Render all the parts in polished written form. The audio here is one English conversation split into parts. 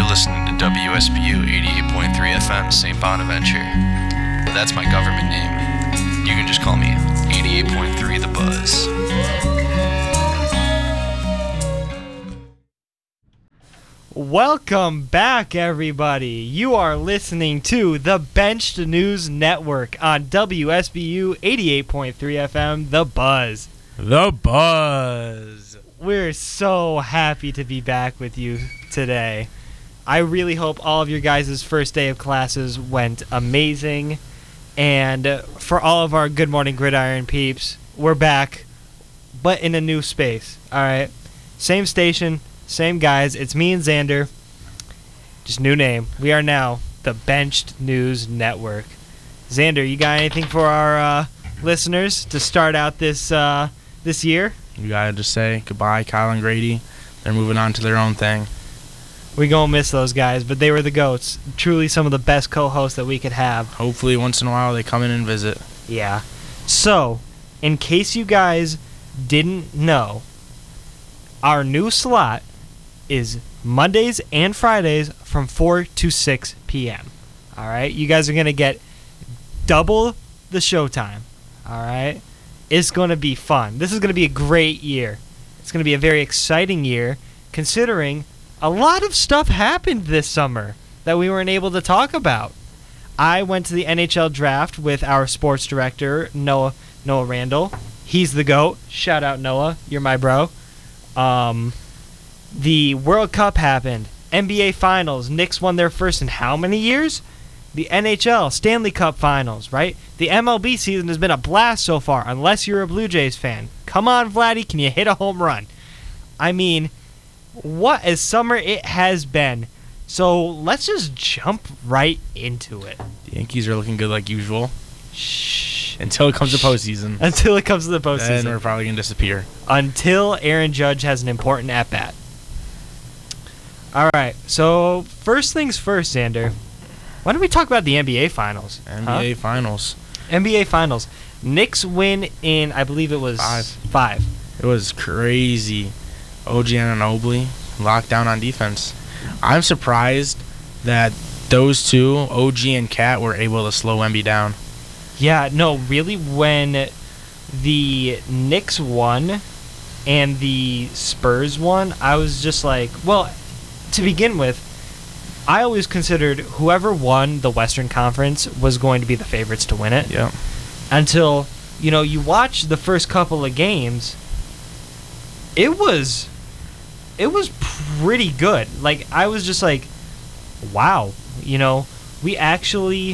listening to WSBU 88.3 FM St. Bonaventure. That's my government name. You can just call me 88.3 The Buzz. Welcome back, everybody. You are listening to the Benched News Network on WSBU 88.3 FM, The Buzz. The Buzz. We're so happy to be back with you today. I really hope all of your guys' first day of classes went amazing. And for all of our Good Morning Gridiron peeps, we're back, but in a new space, all right? Same station, same guys. It's me and Xander. Just new name. We are now the Benched News Network. Xander, you got anything for our listeners to start out this year? You gotta just say goodbye, Kyle and Grady. They're moving on to their own thing. We gonna miss those guys, but they were the GOATs. Truly some of the best co-hosts that we could have. Hopefully once in a while they come in and visit. Yeah. So, in case you guys didn't know, our new slot is Mondays and Fridays from 4 to 6 p.m. All right? You guys are going to get double the showtime. All right? It's going to be fun. This is going to be a great year. It's going to be a very exciting year, considering a lot of stuff happened this summer that we weren't able to talk about. I went to the NHL draft with our sports director, Noah Randall. He's the GOAT. Shout out, Noah. You're my bro. The World Cup happened. NBA Finals. Knicks won their first in how many years? The NHL Stanley Cup Finals, right? The MLB season has been a blast so far, unless you're a Blue Jays fan. Come on, Vladdy, can you hit a home run? I mean, what a summer it has been. So let's just jump right into it. The Yankees are looking good like usual. Shh. Until it comes to postseason. Until it comes to the postseason. Then we're probably going to disappear. Until Aaron Judge has an important at-bat. All right, so first things first, Xander. Why don't we talk about the NBA Finals? NBA Finals. NBA Finals. Knicks win in, I believe it was 5. It was crazy. OG Anunoby locked down on defense. I'm surprised that those two, OG and Cat, were able to slow Wemby down. Yeah, no, really, when the Knicks won and the Spurs won, I was just like, well, to begin with, I always considered whoever won the Western Conference was going to be the favorites to win it. Yeah. Until, you watch the first couple of games, it was pretty good. Like, I was just like, wow, we actually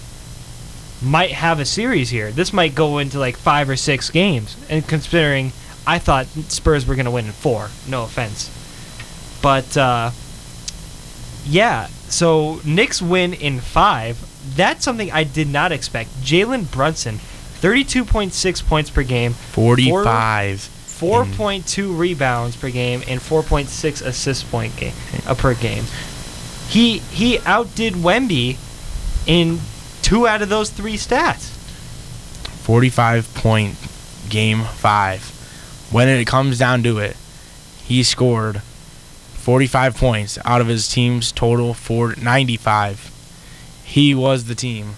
might have a series here. This might go into like 5 or 6 games. And considering I thought Spurs were going to win in 4, no offense. But, yeah, so Knicks win in 5. That's something I did not expect. Jalen Brunson, 32.6 points per game. 45. 4.2 rebounds per game and 4.6 assists per game. He outdid Wemby in 2 out of those 3 stats. 45-point game 5. When it comes down to it, he scored 45 points out of his team's total 95. He was the team.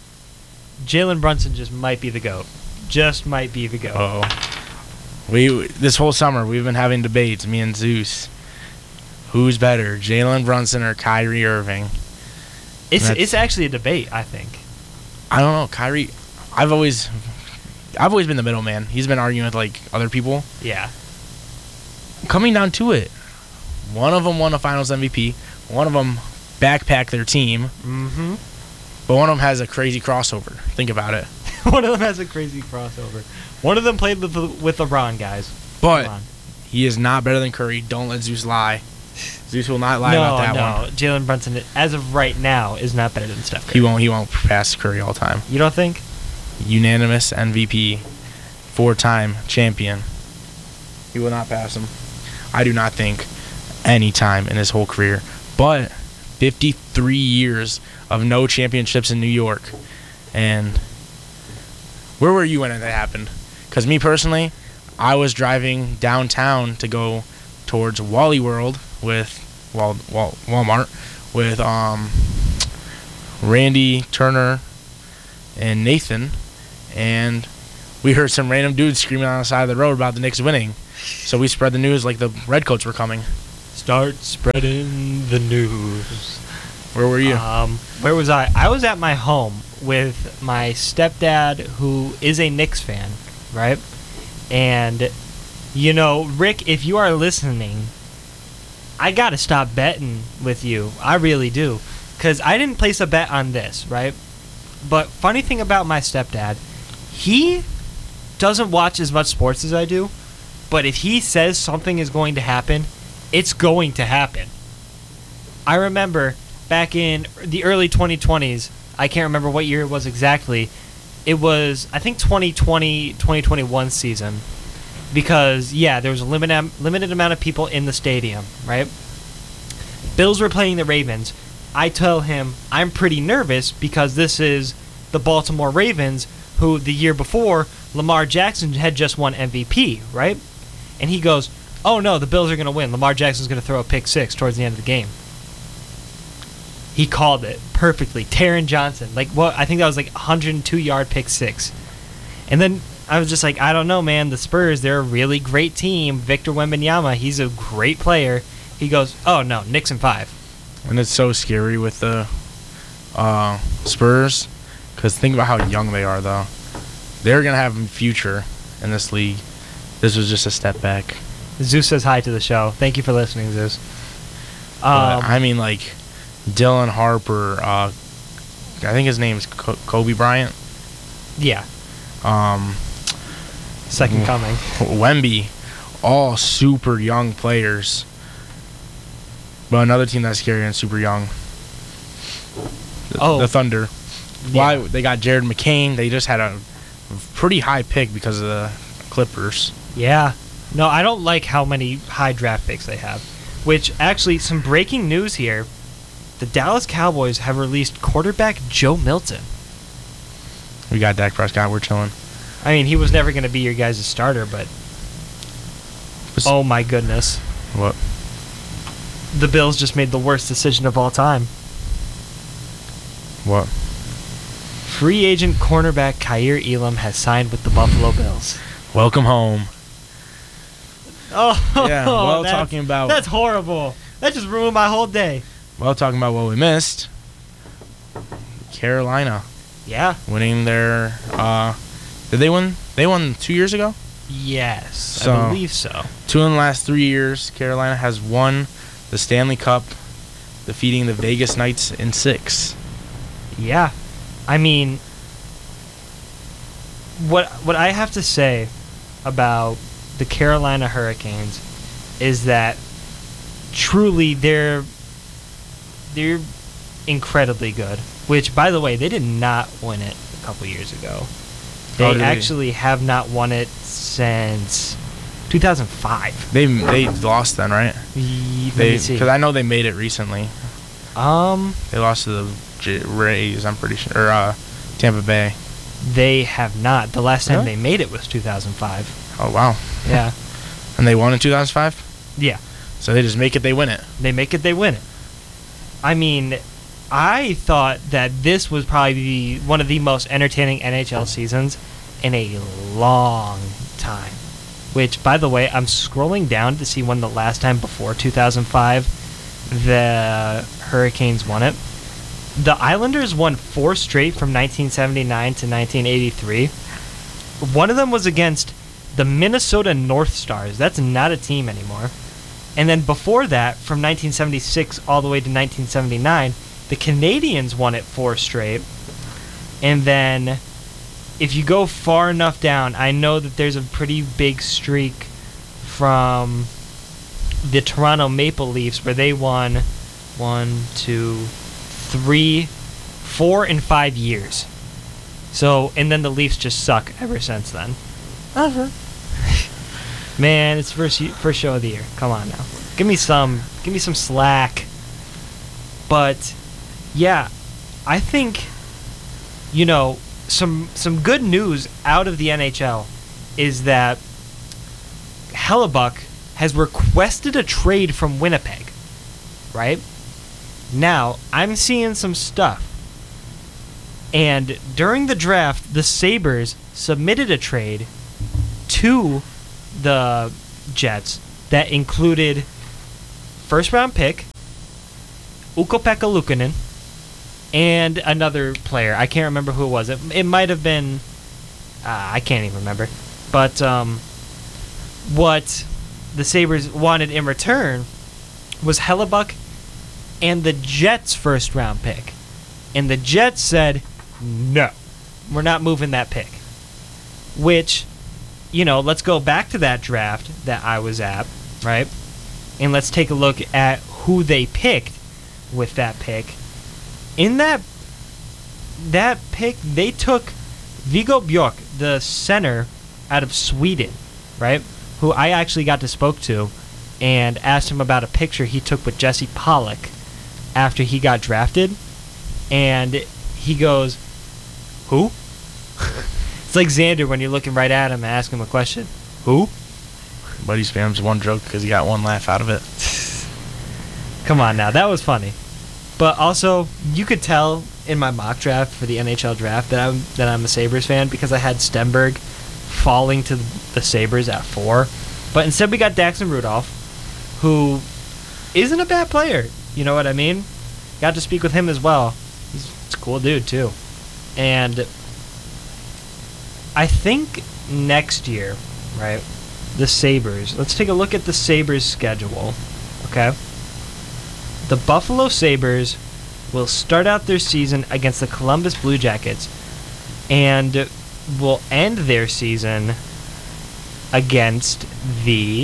Jalen Brunson just might be the GOAT. Just might be the GOAT. Uh-oh. This whole summer, we've been having debates, me and Zeus. Who's better, Jalen Brunson or Kyrie Irving? It's actually a debate, I think. I don't know. Kyrie, I've always been the middleman. He's been arguing with, like, other people. Yeah. Coming down to it, one of them won a Finals MVP. One of them backpacked their team. Mm-hmm. But one of them has a crazy crossover. Think about it. One of them has a crazy crossover. One of them played with LeBron, guys. But he is not better than Curry. Don't let Zeus lie. Zeus will not lie about that one. No, Jalen Brunson, as of right now, is not better than Steph Curry. He won't pass Curry all time. You don't think? Unanimous MVP, 4-time champion. He will not pass him. I do not think any time in his whole career. But 53 years of no championships in New York. And where were you when that happened? Because me personally, I was driving downtown to go towards Wally World with Walmart with Randy, Turner, and Nathan, and we heard some random dudes screaming on the side of the road about the Knicks winning. So we spread the news like the Redcoats were coming. Start spreading the news. Where were you? Where was I? I was at my home with my stepdad, who is a Knicks fan, right? And, you know, Rick, if you are listening, I got to stop betting with you. I really do. Because I didn't place a bet on this, right? But funny thing about my stepdad, he doesn't watch as much sports as I do. But if he says something is going to happen, it's going to happen. I remember back in the early 2020s, I can't remember what year it was exactly. It was, I think, 2020, 2021 season. Because, yeah, there was a limited amount of people in the stadium, right? Bills were playing the Ravens. I tell him I'm pretty nervous because this is the Baltimore Ravens, who the year before, Lamar Jackson had just won MVP, right? And he goes, oh no, the Bills are going to win. Lamar Jackson's going to throw a pick six towards the end of the game. He called it perfectly. Taron Johnson, like what? I think that was like 102-yard pick six. And then I was just like, I don't know, man. The Spurs, they're a really great team. Victor Wembanyama, he's a great player. He goes, oh no, Knicks in 5. And it's so scary with the Spurs, because think about how young they are, though. They're going to have a future in this league. This was just a step back. Zeus says hi to the show. Thank you for listening, Zeus. I mean, like, Dylan Harper, I think his name's Kobe Bryant. Yeah. Second coming. Wemby, all super young players. But another team that's scary and super young. The Thunder. Yeah. Why they got Jared McCain? They just had a pretty high pick because of the Clippers. Yeah. No, I don't like how many high draft picks they have. Which, actually, some breaking news here. The Dallas Cowboys have released quarterback Joe Milton. We got Dak Prescott. We're chilling. I mean, he was never going to be your guys' starter, but... Oh, my goodness. What? The Bills just made the worst decision of all time. What? Free agent cornerback Kaiir Elam has signed with the Buffalo Bills. Welcome home. Oh, yeah. Well, talking about... That's horrible. That just ruined my whole day. Well, talking about what we missed. Carolina. Yeah. Winning their... did they win? They won 2 years ago? Yes, I believe so. 2 in the last 3 years, Carolina has won the Stanley Cup, defeating the Vegas Knights in 6. Yeah. I mean, what I have to say about the Carolina Hurricanes is that truly they're incredibly good. Which, by the way, they did not win it a couple years ago. They actually have not won it since 2005. They lost then, right? Let me see. Because I know they made it recently. They lost to the Rays, I'm pretty sure, or Tampa Bay. They have not. The last time Really? they made it was 2005. Oh, wow. Yeah. And they won in 2005? Yeah. So they just make it, they win it. They make it, they win it. I mean, I thought that this was probably one of the most entertaining NHL seasons in a long time. Which, by the way, I'm scrolling down to see when the last time before 2005 the Hurricanes won it. The Islanders won 4 straight from 1979 to 1983. One of them was against the Minnesota North Stars. That's not a team anymore. And then before that, from 1976 all the way to 1979, the Canadiens won it 4 straight. And then, if you go far enough down, I know that there's a pretty big streak from the Toronto Maple Leafs where they won 1, 2, 3, 4, and 5 years. So, and then the Leafs just suck ever since then. Man, it's first show of the year. Come on now. Give me some slack. But yeah, I think some good news out of the NHL is that Hellebuck has requested a trade from Winnipeg. right? Now, I'm seeing some stuff. And during the draft, the Sabres submitted a trade to the Jets that included first-round pick, Ukko-Pekka Luukkonen, and another player. I can't remember who it was. It might have been... I can't even remember. But what the Sabres wanted in return was Hellebuck and the Jets' first-round pick. And the Jets said, no, we're not moving that pick. Which, let's go back to that draft that I was at, right? And let's take a look at who they picked with that pick. In that pick, they took Viggo Bjork, the center out of Sweden, right? Who I actually got to spoke to and asked him about a picture he took with Jesse Pollock after he got drafted. And he goes, who? It's like Xander when you're looking right at him and ask him a question. Who? Buddy spams one joke because he got one laugh out of it. Come on now, that was funny. But also, you could tell in my mock draft for the NHL draft that I'm a Sabres fan because I had Stenberg falling to the Sabres at 4. But instead we got Daxon Rudolph, who isn't a bad player. You know what I mean? Got to speak with him as well. He's a cool dude, too. And I think next year, right, the Sabres, let's take a look at the Sabres schedule, okay? The Buffalo Sabres will start out their season against the Columbus Blue Jackets and will end their season against the,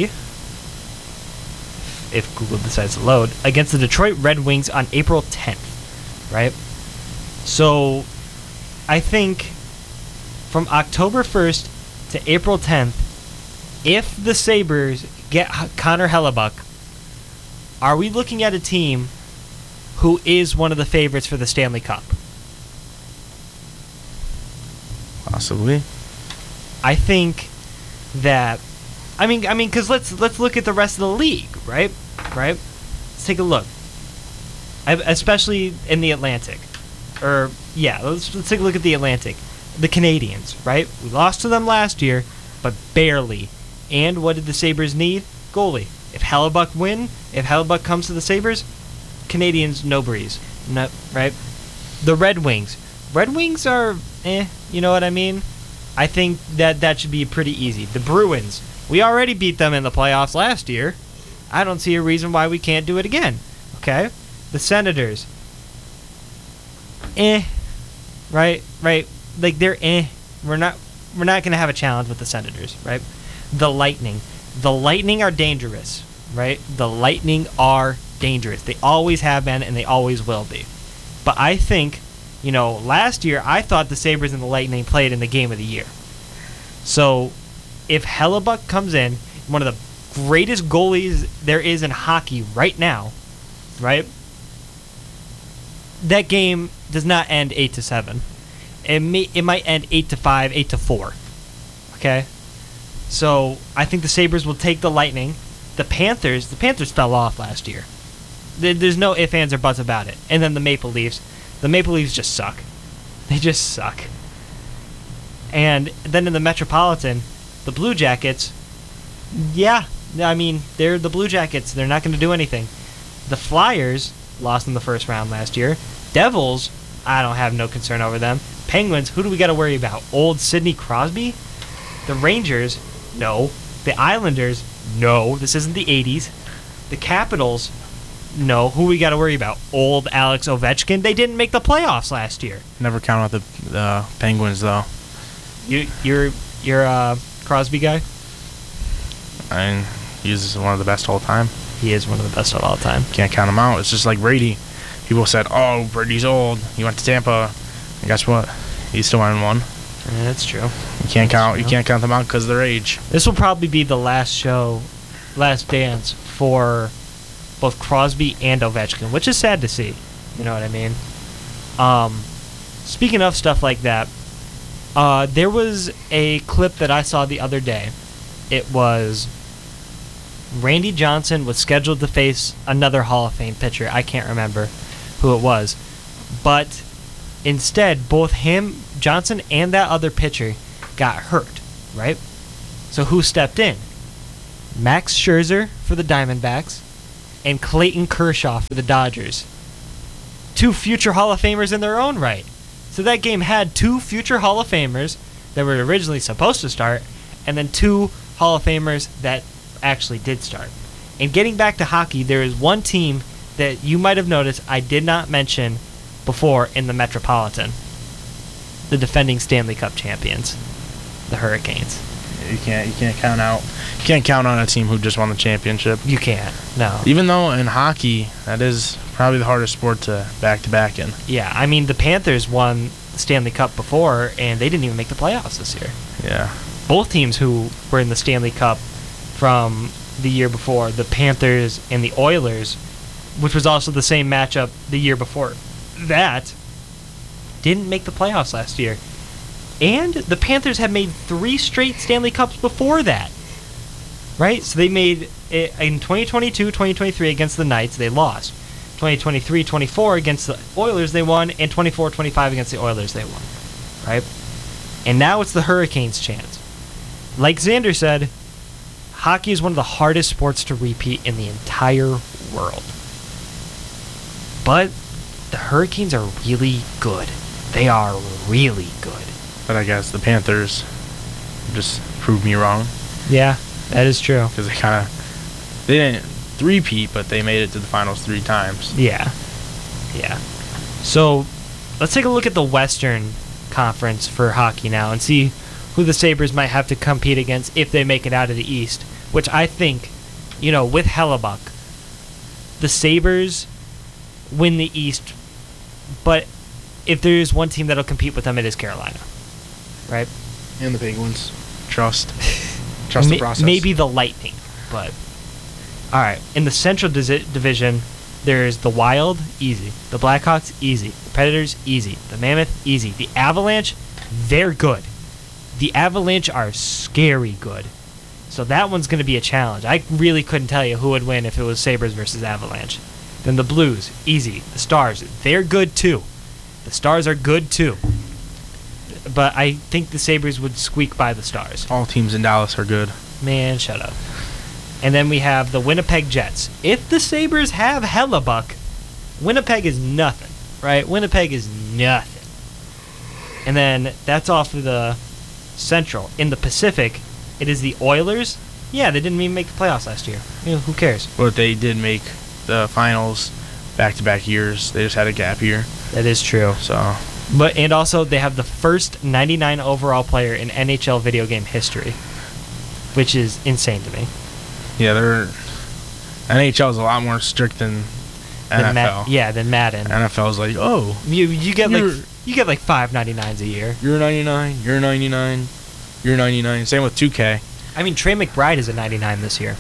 if Google decides to load, against the Detroit Red Wings on April 10th, right? So I think from October 1st to April 10th, if the Sabres get Connor Hellebuck, are we looking at a team who is one of the favorites for the Stanley Cup? Possibly. I think that, I mean, because let's look at the rest of the league, right? Let's take a look, especially in the Atlantic, let's take a look at the Atlantic. The Canadiens, right? We lost to them last year, but barely. And what did the Sabres need? Goalie. If Hellebuck comes to the Sabres, Canadians, no breeze. No, right? The Red Wings. Red Wings are, you know what I mean? I think that should be pretty easy. The Bruins. We already beat them in the playoffs last year. I don't see a reason why we can't do it again. Okay? The Senators. Right? Like, they're We're not going to have a challenge with the Senators, right? The Lightning. The Lightning are dangerous, right? The Lightning are dangerous. They always have been, and they always will be. But I think, last year, I thought the Sabres and the Lightning played in the game of the year. So, if Hellebuck comes in, one of the greatest goalies there is in hockey right now, right? That game does not end 8-7. It might end 8-5, 8-4. Okay? So, I think the Sabres will take the Lightning. The Panthers fell off last year. There's no ifs, ands, or buts about it. And then the Maple Leafs. The Maple Leafs just suck. They just suck. And then in the Metropolitan, the Blue Jackets, they're the Blue Jackets. They're not going to do anything. The Flyers lost in the first round last year. Devils, I don't have no concern over them. Penguins, who do we got to worry about? Old Sidney Crosby? The Rangers, no. The Islanders, no. This isn't the 80s. The Capitals, no. Who we got to worry about? Old Alex Ovechkin? They didn't make the playoffs last year. Never count out the Penguins, though. You're a Crosby guy? I mean, he's one of the best all time. He is one of the best of all time. Can't count him out. It's just like Brady. People said, "Oh, Brady's old. He went to Tampa." And guess what? He's still on one. Yeah, that's true. You can't count them out because of their age. This will probably be the last dance for both Crosby and Ovechkin, which is sad to see. You know what I mean? Speaking of stuff like that, there was a clip that I saw the other day. It was Randy Johnson was scheduled to face another Hall of Fame pitcher. I can't remember who it was. But instead, both him, Johnson, and that other pitcher got hurt, right? So who stepped in? Max Scherzer for the Diamondbacks and Clayton Kershaw for the Dodgers. Two future Hall of Famers in their own right. So that game had two future Hall of Famers that were originally supposed to start, and then two Hall of Famers that actually did start. And getting back to hockey, there is one team that you might have noticed I did not mention before in the Metropolitan. The defending Stanley Cup champions, the Hurricanes. You can't count on a team who just won the championship. You can't. No. Even though in hockey, that is probably the hardest sport to back in. Yeah, I mean the Panthers won the Stanley Cup before, and they didn't even make the playoffs this year. Yeah. Both teams who were in the Stanley Cup from the year before, the Panthers and the Oilers, which was also the same matchup the year before that, didn't make the playoffs last year. And the Panthers had made 3 straight Stanley Cups before that. Right? So they made it in 2022, 2023 against the Knights, they lost. 2023-24 against the Oilers, they won, and 24-25 against the Oilers, they won. Right? And now it's the Hurricanes' chance. Like Xander said, hockey is one of the hardest sports to repeat in the entire world. But the Hurricanes are really good. They are really good. But I guess the Panthers just proved me wrong. Yeah, that is true. Because they didn't three-peat, but they made it to the finals 3 times. Yeah. So let's take a look at the Western Conference for hockey now and see who the Sabres might have to compete against if they make it out of the East, which I think, with Hellebuck, the Sabres win the East, but if there is one team that'll compete with them, it is Carolina. Right? And the Penguins. Trust the process. Maybe the Lightning, but... Alright, in the Central Division, there's the Wild, easy. The Blackhawks, easy. The Predators, easy. The Mammoth, easy. The Avalanche, they're good. The Avalanche are scary good. So that one's going to be a challenge. I really couldn't tell you who would win if it was Sabres versus Avalanche. Then the Blues, easy. The Stars, they're good too. The Stars are good too. But I think the Sabres would squeak by the Stars. All teams in Dallas are good. Man, shut up. And then we have the Winnipeg Jets. If the Sabres have Hellebuck, Winnipeg is nothing, right? Winnipeg is nothing. And then that's off of the Central. In the Pacific, it is the Oilers. Yeah, they didn't even make the playoffs last year. Who cares? But they did make the finals back-to-back years. They just had a gap year. That is true. And also they have the first 99 overall player in NHL video game history, which is insane to me. Yeah, NHL is a lot more strict than NFL. Than Madden. NFL is like, oh, you get like 5 99s a year. You're 99. You're 99. You're 99. Same with 2K. I mean, Trey McBride is a 99 this year.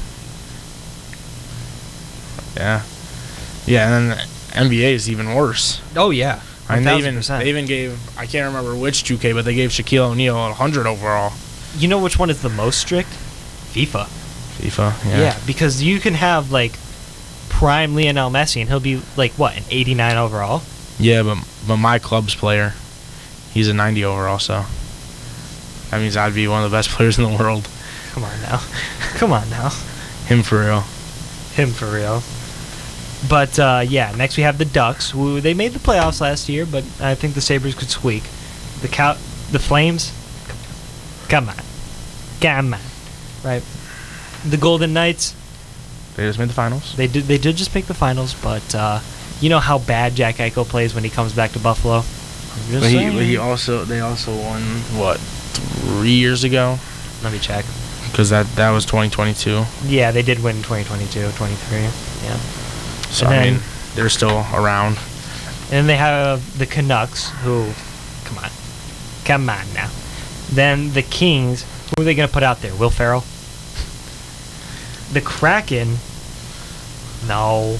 Yeah, and then the NBA is even worse. Oh yeah. And they even gave, I can't remember which 2K, but they gave Shaquille O'Neal 100 overall. You know which one is the most strict? FIFA, yeah. Yeah, because you can have, prime Lionel Messi, and he'll be, an 89 overall? Yeah, but my club's player, he's a 90 overall, so that means I'd be one of the best players in the world. Come on now. Him for real. But, next we have the Ducks, who they made the playoffs last year, but I think the Sabres could squeak. The Flames, come on. Right? The Golden Knights. They just made the finals. They did just make the finals, but you know how bad Jack Eichel plays when he comes back to Buffalo? They also won, 3 years ago? Let me check. Because that was 2022. Yeah, they did win in 2022, 23, yeah. So, I mean, they're still around. And then they have the Canucks, who, come on now. Then the Kings, who are they going to put out there? Will Ferrell? The Kraken, no.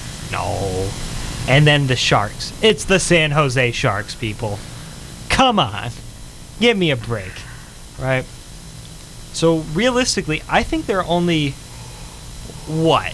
And then the Sharks. It's the San Jose Sharks, people. Come on. Give me a break, right? So, realistically, I think there are only what?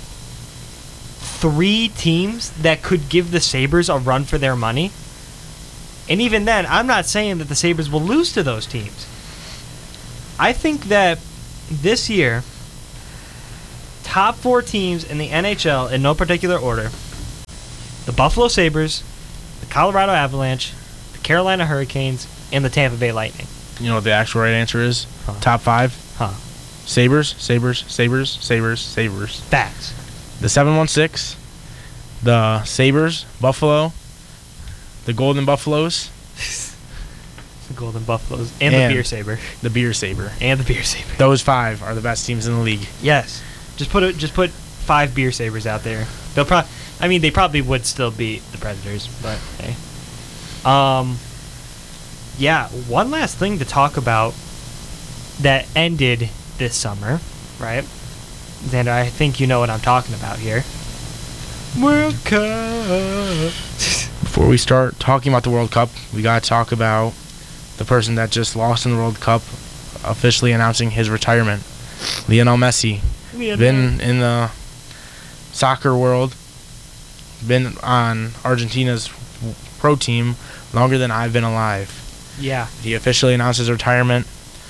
3 teams that could give the Sabres a run for their money? And even then, I'm not saying that the Sabres will lose to those teams. I think that this year, top 4 teams in the NHL in no particular order: the Buffalo Sabres, the Colorado Avalanche, the Carolina Hurricanes, and the Tampa Bay Lightning. You know what the actual right answer is? Huh. Top 5. Huh. Sabres, Sabres, Sabres, Sabres, Sabres. Facts. The 716, the Sabres, Buffalo, the Golden Buffaloes, The Golden Buffaloes and the And- Beer Saber. the Beer Saber. And the Beer Saber. Those 5 are the best teams in the league. Yes. Just put 5 Beer Sabers out there. They probably would still beat the Predators, but hey. Yeah, one last thing to talk about that ended this summer, right? Xander, I think you know what I'm talking about here. World Cup. Before we start talking about the World Cup, we got to talk about the person that just lost in the World Cup officially announcing his retirement. Lionel Messi. Been in the soccer world, been on Argentina's pro team longer than I've been alive. Yeah. He officially announced his retirement,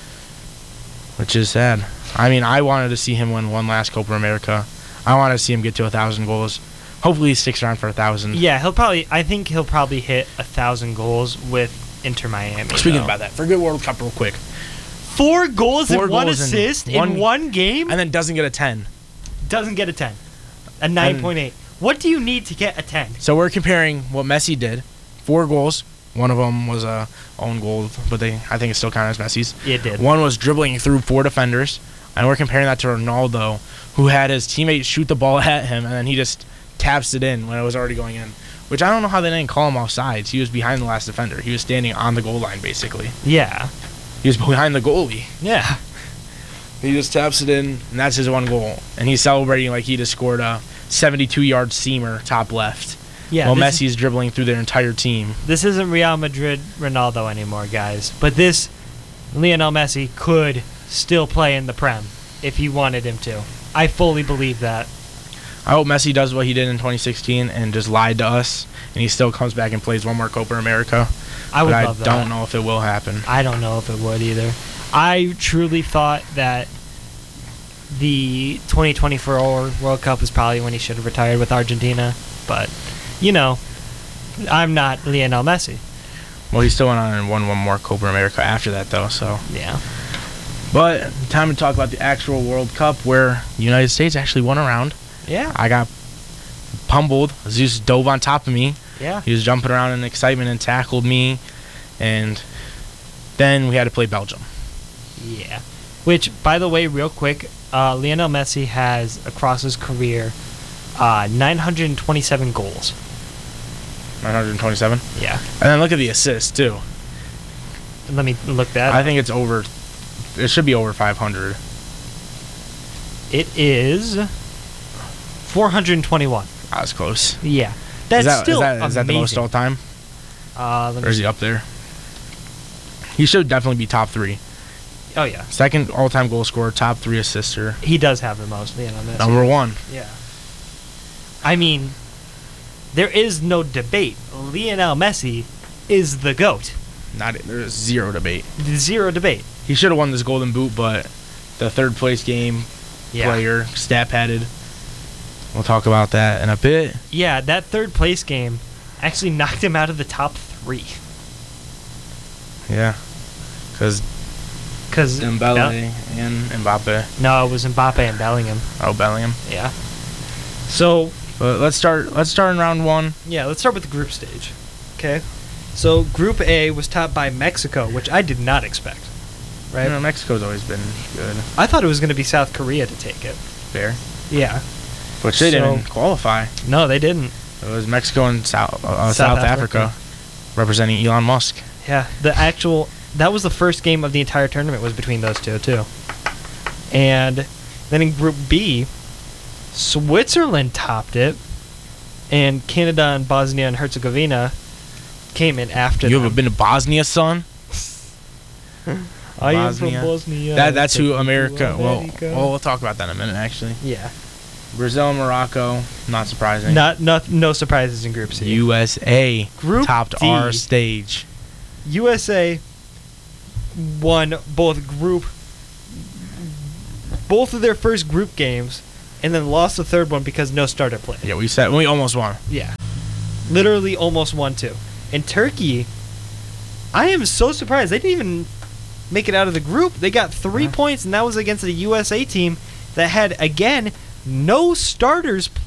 which is sad. I mean, I wanted to see him win one last Copa America. I wanted to see him get to 1,000 goals. Hopefully he sticks around for 1,000. Yeah, I think he'll probably hit 1,000 goals with Inter Miami. Speaking though. about that, forget World Cup real quick. 4 goals 4 and 1 goals in assist in one- one game? And then doesn't get a 10. Doesn't get a 10. A 9.8. What do you need to get a 10? So we're comparing what Messi did. 4 goals. One of them was a own goal, but I think it still counts as Messi's. It did. One was dribbling through 4 defenders. And we're comparing that to Ronaldo, who had his teammates shoot the ball at him, and then he just taps it in when it was already going in. Which I don't know how they didn't call him offsides. He was behind the last defender. He was standing on the goal line, basically. Yeah. He was behind the goalie. Yeah. He just taps it in, and that's his 1 goal. And he's celebrating like he just scored a 72-yard seamer top left. Yeah. While this, Messi's dribbling through their entire team. this isn't Real Madrid Ronaldo anymore, guys. But this Lionel Messi could still play in the Prem if he wanted him to. I fully believe that. I hope Messi does what he did in 2016 and just lied to us, and he still comes back and plays one more Copa America. I would but love that. I don't know if it will happen. I don't know if it would either. I truly thought that the 2024 World Cup was probably when he should have retired with Argentina. But, I'm not Lionel Messi. Well, he still went on and won one more Copa America after that, though. So, Yeah. but time to talk about the actual World Cup, where the United States actually won a round. Yeah. I got pummeled. Zeus dove on top of me. Yeah. He was jumping around in excitement and tackled me, and then we had to play Belgium. Yeah. Which, by the way, real quick, Lionel Messi has, across his career, 927 goals. 927. Yeah. And then look at the assists, too. Let me look that I up. think it should be over 500. It is 421. I was close. Yeah. That's still is that the most amazing. all time? Let Or me is he up there? He should definitely be top 3. Oh, yeah. Second all-time goal scorer, top 3 assister. He does have the most, Lionel Messi. Number 1. Yeah. I mean, there is no debate. Lionel Messi is the GOAT. There's zero debate. Zero debate. He should have won this Golden Boot, but the third place game Yeah. player, stat padded. We'll talk about that in a bit. Yeah, that third place game actually knocked him out of the top 3. Yeah. Because Because Dembele and Mbappe. No, it was Mbappe and Bellingham. Oh, Bellingham. Yeah. So, But let's start in round 1. yeah, let's start with the group stage. Okay. So, Group A was topped by Mexico, which I did not expect. Right? You know, Mexico's always been good. I thought it was going to be South Korea to take it. Fair. Yeah. Which they So- didn't qualify. No, they didn't. It was Mexico and South Africa. Africa representing Elon Musk. Yeah, that was the first game of the entire tournament was between those two, too. And then in Group B, Switzerland topped it, and Canada and Bosnia and Herzegovina came in after You them. ever been to Bosnia, son? I am from Bosnia? Bosnia. That's who America. Well, America. we'll talk about that in a minute, actually. Yeah. Brazil and Morocco, not surprising. No surprises in Group C. USA Group topped D. our stage. USA won both of their first group games, and then lost the third one because no starter played. Yeah, we almost won. Yeah, literally almost won too. And Turkey, I am so surprised they didn't even make it out of the group. They got 3 points, and that was against a USA team that had again no starters